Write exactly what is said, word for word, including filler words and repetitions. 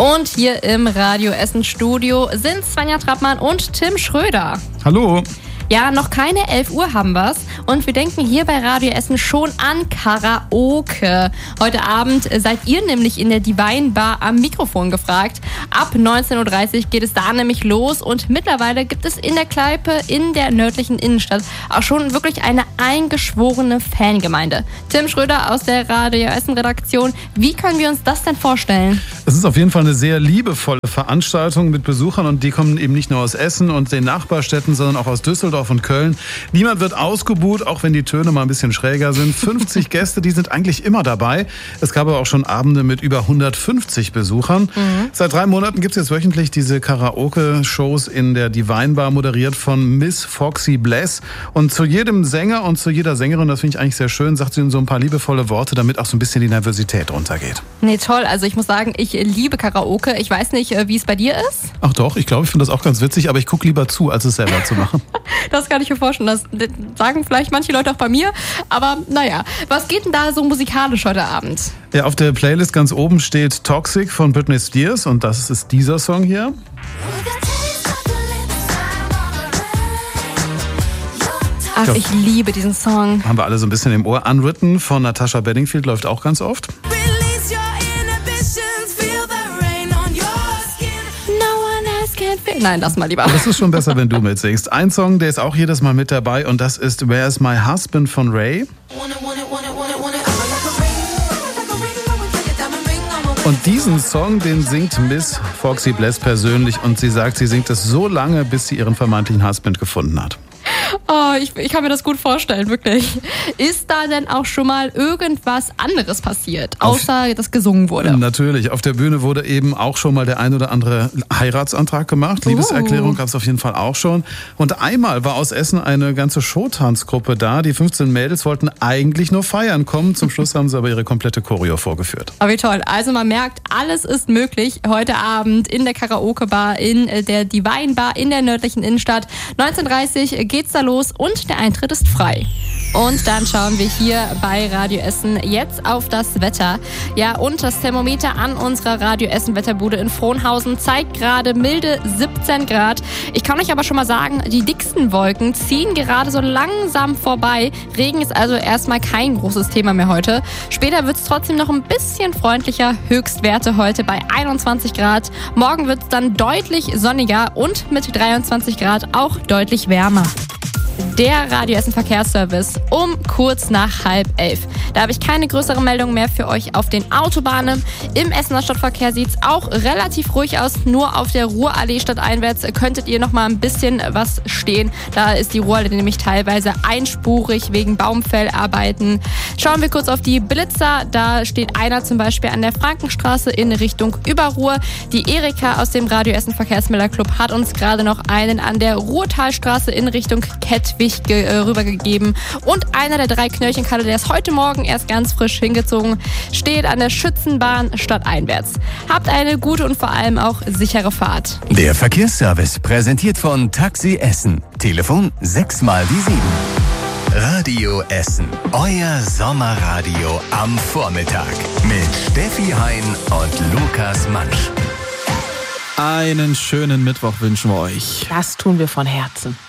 Und hier im Radio Essen Studio sind Svenja Trappmann und Tim Schröder. Hallo. Ja, noch keine elf Uhr haben wir's und wir denken hier bei Radio Essen schon an Karaoke. Heute Abend seid ihr nämlich in der Divine Bar am Mikrofon gefragt. Ab neunzehn Uhr dreißig geht es da nämlich los und mittlerweile gibt es in der Kneipe in der nördlichen Innenstadt auch schon wirklich eine eingeschworene Fangemeinde. Tim Schröder aus der Radio Essen Redaktion, wie können wir uns das denn vorstellen? Es ist auf jeden Fall eine sehr liebevolle Veranstaltung mit Besuchern und die kommen eben nicht nur aus Essen und den Nachbarstädten, sondern auch aus Düsseldorf und Köln. Niemand wird ausgebuht, auch wenn die Töne mal ein bisschen schräger sind. fünfzig Gäste, die sind eigentlich immer dabei. Es gab aber auch schon Abende mit über hundertfünfzig Besuchern. Mhm. Seit drei Monaten gibt es jetzt wöchentlich diese Karaoke-Shows in der Divine Bar, moderiert von Miss Foxy Bless. Und zu jedem Sänger und zu jeder Sängerin, das finde ich eigentlich sehr schön, sagt sie ihnen so ein paar liebevolle Worte, damit auch so ein bisschen die Nervosität runtergeht. Nee, toll. Also ich muss sagen, ich liebe Karaoke. Ich weiß nicht, wie es bei dir ist. Ach doch, ich glaube, ich finde das auch ganz witzig, aber ich gucke lieber zu, als es selber zu machen. Das kann ich mir vorstellen. Das sagen vielleicht manche Leute auch bei mir. Aber naja, was geht denn da so musikalisch heute Abend? Ja, auf der Playlist ganz oben steht Toxic von Britney Spears und das ist dieser Song hier. Ach, ich liebe diesen Song. Haben wir alle so ein bisschen im Ohr. Unwritten von Natasha Bedingfield läuft auch ganz oft. Nein, lass mal lieber. Das ist schon besser, wenn du mitsingst. Ein Song, der ist auch jedes Mal mit dabei und das ist Where's My Husband von Ray. Und diesen Song, den singt Miss Foxy Bless persönlich und sie sagt, sie singt es so lange, bis sie ihren vermeintlichen Husband gefunden hat. Oh, ich, ich kann mir das gut vorstellen, wirklich. Ist da denn auch schon mal irgendwas anderes passiert, außer auf, dass gesungen wurde? Natürlich. Auf der Bühne wurde eben auch schon mal der ein oder andere Heiratsantrag gemacht. Uh. Liebeserklärung gab es auf jeden Fall auch schon. Und einmal war aus Essen eine ganze Showtanzgruppe da. Die fünfzehn Mädels wollten eigentlich nur feiern kommen. Zum Schluss haben sie aber ihre komplette Choreo vorgeführt. Aber wie toll. Also man merkt, alles ist möglich heute Abend in der Karaoke-Bar, in der Divine Bar in der nördlichen Innenstadt. neunzehn Uhr dreißig geht's da los und der Eintritt ist frei. Und dann schauen wir hier bei Radio Essen jetzt auf das Wetter. Ja, und das Thermometer an unserer Radio Essen Wetterbude in Frohnhausen zeigt gerade milde siebzehn Grad. Ich kann euch aber schon mal sagen, die dicksten Wolken ziehen gerade so langsam vorbei. Regen ist also erstmal kein großes Thema mehr heute. Später wird es trotzdem noch ein bisschen freundlicher. Höchstwerte heute bei einundzwanzig Grad. Morgen wird es dann deutlich sonniger und mit dreiundzwanzig Grad auch deutlich wärmer. Der Radio Essen Verkehrsservice um kurz nach halb elf. Da habe ich keine größere Meldung mehr für euch auf den Autobahnen. Im Essener Stadtverkehr sieht es auch relativ ruhig aus. Nur auf der Ruhrallee stadteinwärts könntet ihr noch mal ein bisschen was stehen. Da ist die Ruhrallee nämlich teilweise einspurig wegen Baumfellarbeiten. Schauen wir kurz auf die Blitzer. Da steht einer zum Beispiel an der Frankenstraße in Richtung Überruhr. Die Erika aus dem Radio Essen Verkehrsmelderclub hat uns gerade noch einen an der Ruhrtalstraße in Richtung Kettwig ge- äh, rübergegeben. Und einer der drei Knöllchenkalle, der ist heute Morgen erst ganz frisch hingezogen, steht an der Schützenbahn stadteinwärts. Habt eine gute und vor allem auch sichere Fahrt. Der Verkehrsservice präsentiert von Taxi Essen. Telefon sechs mal die sieben. Radio Essen. Euer Sommerradio am Vormittag. Mit Steffi Hein und Lukas Mansch. Einen schönen Mittwoch wünschen wir euch. Das tun wir von Herzen.